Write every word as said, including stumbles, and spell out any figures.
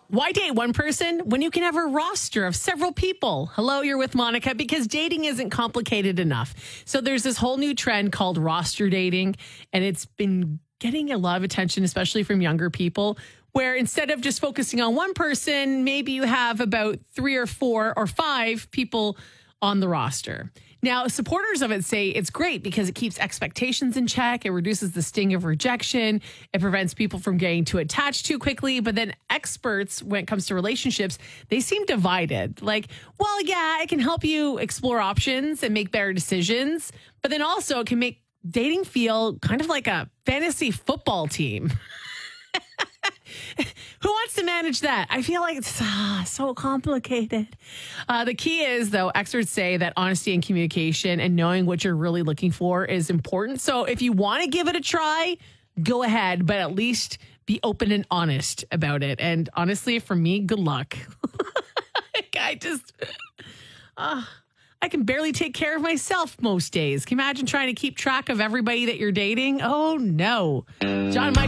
Why date one person when you can have a roster of several people? Hello, you're with Monica, because dating isn't complicated enough. So there's this whole new trend called roster dating, and it's been getting a lot of attention, especially from younger people, where instead of just focusing on one person, maybe you have about three or four or five people on the roster. Now, supporters of it say it's great because it keeps expectations in check. It reduces the sting of rejection. It prevents people from getting too attached too quickly. But then experts, when it comes to relationships, they seem divided. Like, well, yeah, it can help you explore options and make better decisions. But then also it can make dating feel kind of like a fantasy football team. Who wants to manage that? I feel like it's ah, so complicated. Uh, the key is, though, experts say that honesty and communication and knowing what you're really looking for is important. So if you want to give it a try, go ahead, but at least be open and honest about it. And honestly, for me, good luck. I just, uh, I can barely take care of myself most days. Can you imagine trying to keep track of everybody that you're dating? Oh, no. John Michael.